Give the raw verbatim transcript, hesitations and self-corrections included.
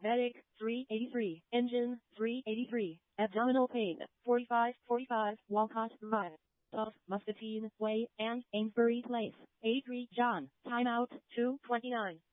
Medic, three eighty-three. Engine, three eighty-three. Abdominal pain, forty-five forty-five. Walcott Drive. Of Muscatine Way and Amesbury Place. A three John. Timeout, two twenty-nine.